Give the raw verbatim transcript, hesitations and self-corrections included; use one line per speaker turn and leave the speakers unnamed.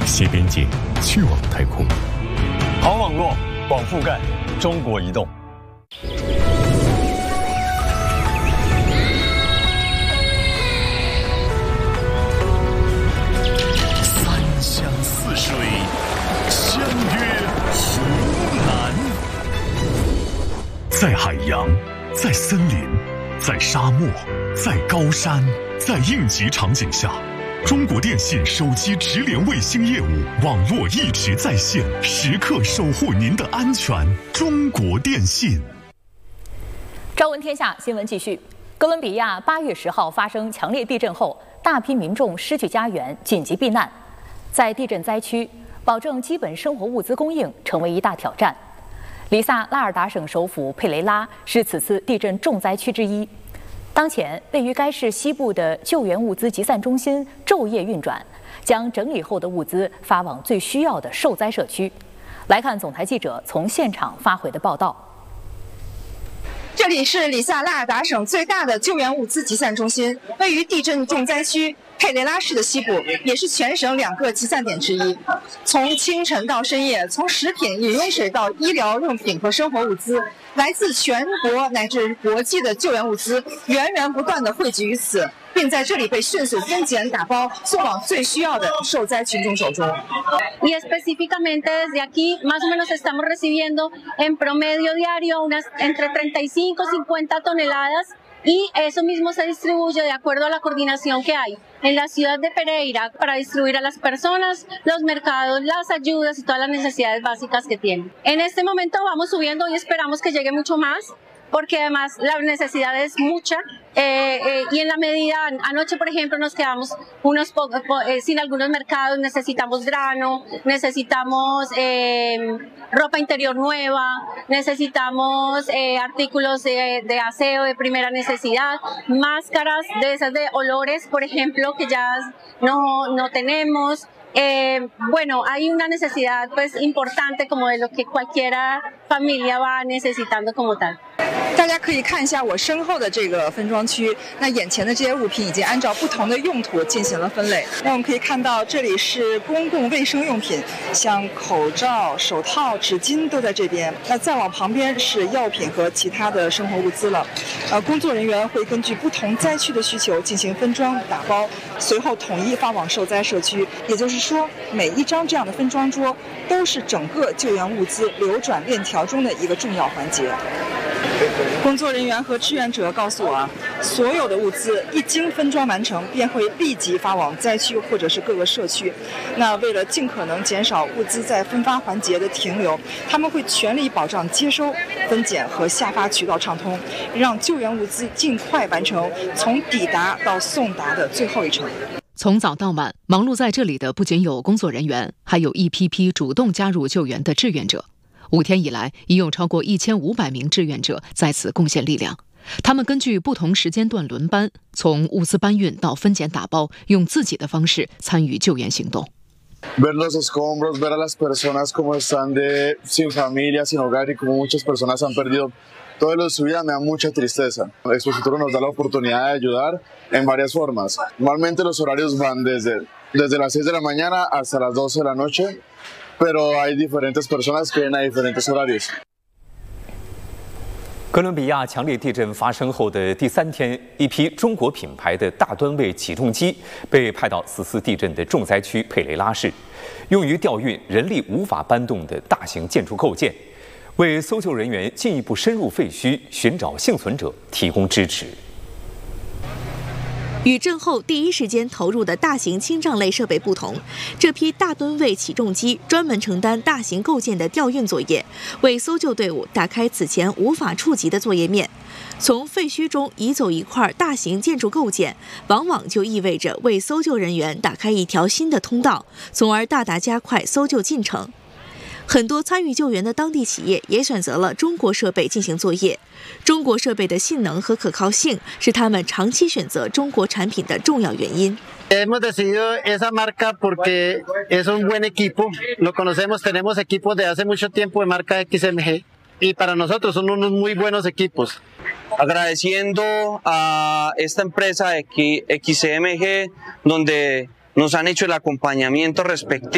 携边界，去往太空。
好网络，广覆盖，中国移动。
三湘四水，相约湖南。在海洋，在森林，在沙漠，在高山，在应急场景下，中国电信手机直连卫星业务网络一直在线，时刻守护您的安全。中国电信。
朝闻天下新闻继续。哥伦比亚八月十号发生强烈地震后，大批民众失去家园，紧急避难。在地震灾区，保证基本生活物资供应成为一大挑战。里萨拉尔达省首府佩雷拉是此次地震重灾区之一。当前，位于该市西部的救援物资集散中心昼夜运转，将整理后的物资发往最需要的受灾社区。来看总台记者从现场发回的报道。
这里是里萨拉尔达省最大的救援物资集散中心，位于地震重灾区佩雷拉市的西部，也是全省两个集散点之一。从清晨到深夜，从食品、饮用水到医疗用品和生活物资，来自全国乃至国际的救援物资源源不断地汇集于此，并在这里被迅速分拣打包，送往最需要的受灾群众手中。
Y específicamente desde aquí, más o menos estamos recibiendo en promedio diario unas entre treinta y cinco y cincuenta toneladas. Y eso mismo se distribuye de acuerdo a la coordinación que hay en la ciudad de Pereira para distribuir a las personas, los mercados, las ayudas y todas las necesidades básicas que tienen. En este momento vamos subiendo y esperamos que llegue mucho más, porque además la necesidad es mucha eh, eh, y en la medida, anoche por ejemplo nos quedamos unos po po eh, sin algunos mercados, necesitamos grano, necesitamos eh, ropa interior nueva, necesitamos eh, artículos de, de aseo de primera necesidad, máscaras de esas de olores por ejemplo que ya no, no tenemos. Eh, bueno, hay una necesidad pues importante como de lo que cualquiera familia va necesitando como tal.
大家可以看一下我身后的这个分装区，那眼前的这些物品已经按照不同的用途进行了分类。那我们可以看到，这里是公共卫生用品，像口罩、手套、纸巾都在这边。那再往旁边是药品和其他的生活物资了。呃，工作人员会根据不同灾区的需求进行分装打包，随后统一发往受灾社区。也就是说，每一张这样的分装桌都是整个救援物资流转链条中的一个重要环节。工作人员和志愿者告诉我啊，所有的物资一经分装完成，便会立即发往灾区或者是各个社区。那为了尽可能减少物资在分发环节的停留，他们会全力保障接收、分拣和下发渠道畅通，让救援物资尽快完成从抵达到送达的最后一程。
从早到晚，忙碌在这里的不仅有工作人员，还有一批批主动加入救援的志愿者。五天以来，已有超过一千五百名志愿者在此贡献力量。他们根据不同时间段轮班，从物资搬运到分拣打包，用自己的方式参与救援行动。
Ver los escombros, ver a las personas como están de sin familia, sin hogar y como muchas personas han perdido todo lo de su vida me da mucha tristeza. Expo Futuro nos da la oportunidad de ayudar en varias formas. Normalmente los horarios van desde, desde las seis de la mañana hasta las doce de la noche, pero hay diferentes personas que vienen a diferentes horarios.
哥伦比亚强烈地震发生后的第三天，一批中国品牌的大吨位起重机被派到此次地震的重灾区佩雷拉市，用于调运人力无法搬动的大型建筑构件，为搜救人员进一步深入废墟寻找幸存者提供支持。
与震后第一时间投入的大型清障类设备不同，这批大吨位起重机专门承担大型构件的调运作业，为搜救队伍打开此前无法触及的作业面。从废墟中移走一块大型建筑构件，往往就意味着为搜救人员打开一条新的通道，从而大大加快搜救进程。很多参与救援的当地企业也选择了中国设备进行作业。中国设备的性能和可靠性是他们长期选择中国产品的重要原因。
Hemos decidido esa marca porque es un buen equipo. Lo conocemos, tenemos equipos de hace mucho tiempo de marca X M G y para nosotros son unos muy buenos equipos.
Agradeciendo a esta empresa X M G donde nos han hecho el acompañamiento respectivo.